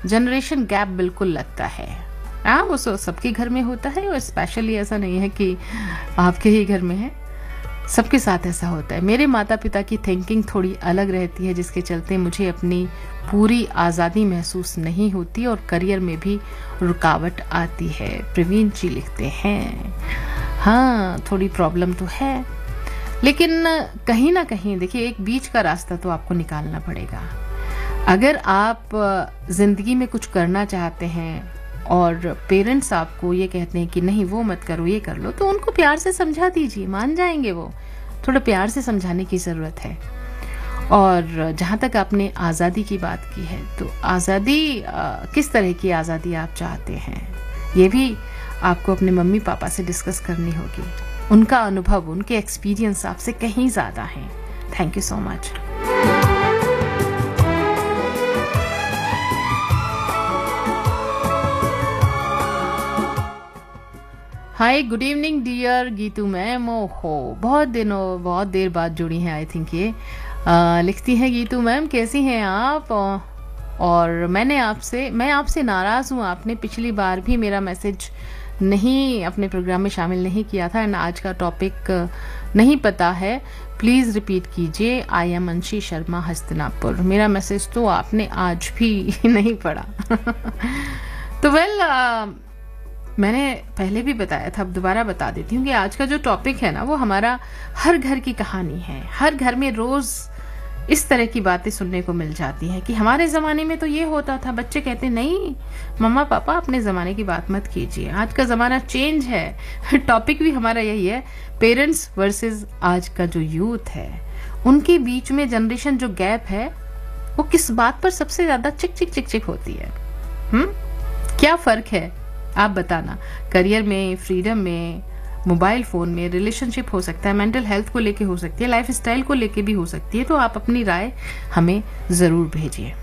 Generation gap बिल्कुल लगता है। हाँ, वो सबके घर में होता है और स्पेशली ऐसा नहीं है कि आपके ही घर में है, सबके साथ ऐसा होता है। मेरे माता पिता की थिंकिंग थोड़ी अलग रहती है, जिसके चलते मुझे अपनी पूरी आज़ादी महसूस नहीं होती और करियर में भी रुकावट आती है। प्रवीण जी लिखते हैं, हाँ थोड़ी प्रॉब्लम तो है, लेकिन कहीं ना कहीं देखिए एक बीच का रास्ता तो आपको निकालना पड़ेगा। अगर आप जिंदगी में कुछ करना चाहते हैं और पेरेंट्स आपको ये कहते हैं कि नहीं वो मत करो ये कर लो, तो उनको प्यार से समझा दीजिए, मान जाएंगे वो। थोड़ा प्यार से समझाने की ज़रूरत है। और जहाँ तक आपने आज़ादी की बात की है, तो आज़ादी किस तरह की आज़ादी आप चाहते हैं, ये भी आपको अपने मम्मी पापा से डिस्कस करनी होगी। उनका अनुभव, उनके एक्सपीरियंस आपसे कहीं ज़्यादा हैं। Thank you so much. Hi, good evening dear Geetu ma'am. ओहो, बहुत देर बाद जुड़ी हैं आई थिंक ये। लिखती हैं गीतू मैम, कैसी हैं आप? और मैं आपसे नाराज़ हूँ, आपने पिछली बार भी मेरा मैसेज नहीं अपने प्रोग्राम में शामिल नहीं किया था एंड आज का टॉपिक नहीं पता है, प्लीज़ रिपीट कीजिए। आई एम अंशी शर्मा, हस्तिनापुर। मेरा मैसेज तो आपने आज भी नहीं पढ़ा। तो मैंने पहले भी बताया था, अब दोबारा बता देती हूँ कि आज का जो टॉपिक है ना, वो हमारा हर घर की कहानी है। हर घर में रोज इस तरह की बातें सुनने को मिल जाती हैं कि हमारे ज़माने में तो ये होता था। बच्चे कहते नहीं मम्मा पापा अपने ज़माने की बात मत कीजिए, आज का ज़माना चेंज है। टॉपिक भी हमारा यही है, पेरेंट्स वर्सेस आज का जो यूथ है, उनके बीच में जनरेशन जो गैप है, वो किस बात पर सबसे ज़्यादा चिक चिक चिक चिक होती है? क्या फ़र्क है आप बताना। करियर में, फ्रीडम में, मोबाइल फ़ोन में, रिलेशनशिप हो सकता है, मेंटल हेल्थ को लेके हो सकती है, लाइफ स्टाइल को लेके भी हो सकती है। तो आप अपनी राय हमें ज़रूर भेजिए।